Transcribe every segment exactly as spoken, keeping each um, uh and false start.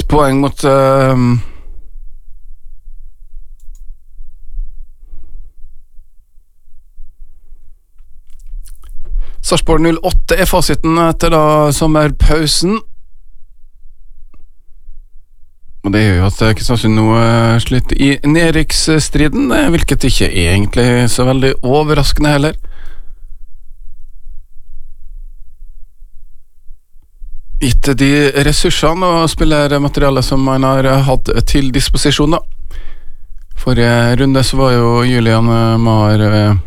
poeng mot uh, Sarpsborg null åtte er fasiten etter da sommerpausen. Og det gjør jo at Kristiansund nå sliter i nedrykksstriden, hvilket ikke er egentlig så veldig overraskende heller. Gitt de ressursene og spillermaterialet som man har hatt til disposisjon da. Forrige runde så var jo Julian Maher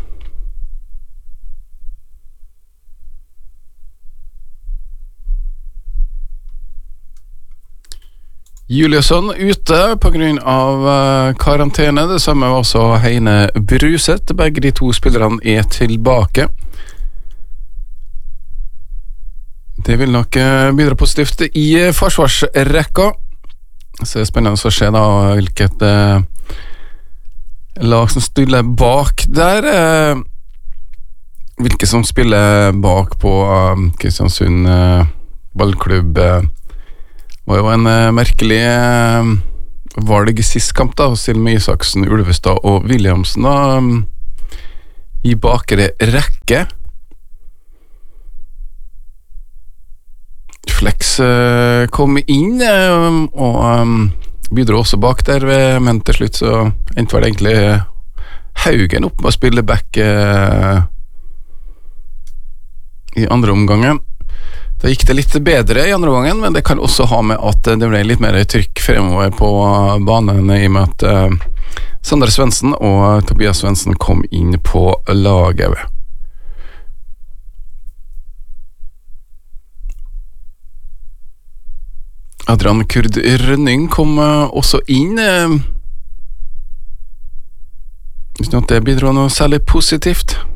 Juliusson ute på grunn av karantene. Det samme var også Heine Bruset. Begge de to spillerne er tilbake. Det vil nok bidra positivt i forsvarsrekka. Så det er spennende å se da hvilket eh, lag som stiller bak der. Eh, hvilke som spiller bak på eh, Kristiansund eh, ballklubb. Eh, var jo en eh, merkelig eh, valg sist kamp da, til med Isaksen, Ulvestad og Williamsen da, i bakre rekke. Flex uh, kom inn uh, og um, bidro også bak der, men til slutt så endte vel egentlig Haugen opp med å spille back uh, i andre omgangen. Da gikk det litt bedre i andre omgangen, men det kan også ha med at det ble litt mer trykk fremover på banen i og med at uh, Sander Svendsen og Tobias Svendsen kom inn på laget. Adrian Kurd Rønning kom uh, også inn. Uh, Hvis det bidrar noe særlig positivt.